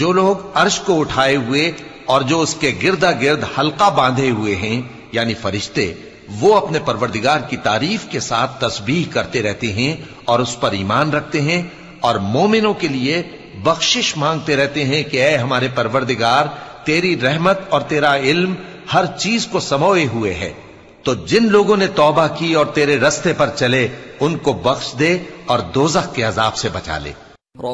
जो लोग अर्श को उठाए हुए और जो उसके गिरदा गिर्द हल्का बांधे हुए हैं यानी फरिश्ते, वो अपने परवरदिगार की तारीफ के साथ तस्बीह करते रहते हैं और उस पर ईमान रखते हैं और मोमिनों के लिए बख्शिश मांगते रहते हैं कि ऐ हमारे परवरदिगार, तेरी रहमत और तेरा इल्म हर चीज को समोए हुए है। तो जिन लोगों ने तौबा की और तेरे रस्ते पर चले, उनको बख्श दे और दोजख के अजाब से बचा ले।